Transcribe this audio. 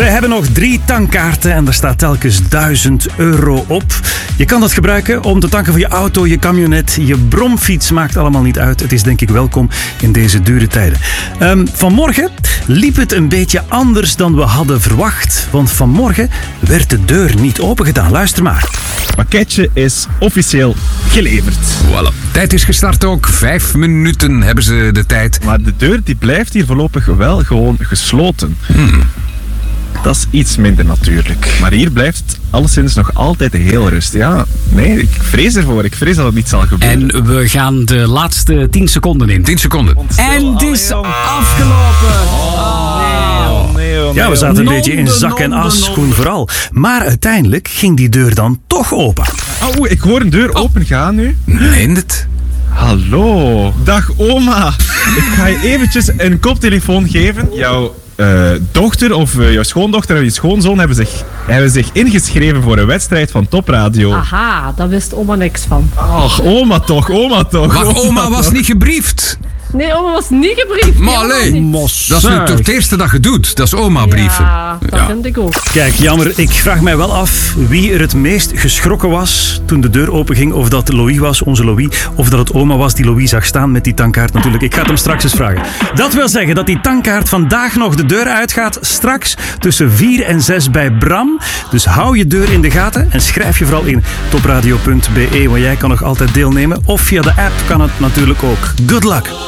We hebben nog 3 tankkaarten en er staat telkens €1000 op. Je kan dat gebruiken om te tanken voor je auto, je camionet, je bromfiets. Maakt allemaal niet uit. Het is denk ik welkom in deze dure tijden. Vanmorgen liep het een beetje anders dan we hadden verwacht. Want vanmorgen werd de deur niet opengedaan. Luister maar. Het pakketje is officieel geleverd. Voilà. Tijd is gestart ook. 5 minuten hebben ze de tijd. Maar de deur die blijft hier voorlopig wel gewoon gesloten. Dat is iets minder natuurlijk. Maar hier blijft het alleszins nog altijd heel rustig. Ja, nee, ik vrees ervoor. Ik vrees dat het niet zal gebeuren. En we gaan de laatste 10 seconden in. 10 seconden. En het is afgelopen. Ja, we zaten een beetje in zak en as, Koen vooral. Maar uiteindelijk ging die deur dan toch open. Oh, ik hoor een deur open gaan nu. Meent het? Hallo. Dag oma. Ik ga je eventjes een koptelefoon geven. Jouw dochter of jouw schoondochter en je schoonzoon hebben zich ingeschreven voor een wedstrijd van Top Radio. Aha, daar wist oma niks van. Ach, oma toch. Maar oma was niet gebriefd. Nee, oma was niet gebriefd. Maar alleen, dat is nu toch het eerste dat je doet. Dat is oma brieven. Ja, dat vind ik ook. Kijk, jammer, ik vraag mij wel af wie er het meest geschrokken was toen de deur openging. Of dat Louis was, onze Louis, of dat het oma was die Louis zag staan met die tankkaart natuurlijk. Ik ga het hem straks eens vragen. Dat wil zeggen dat die tankkaart vandaag nog de deur uitgaat. Straks tussen 4 en 6 bij Bram. Dus hou je deur in de gaten en schrijf je vooral in topradio.be, want jij kan nog altijd deelnemen. Of via de app kan het natuurlijk ook. Good luck!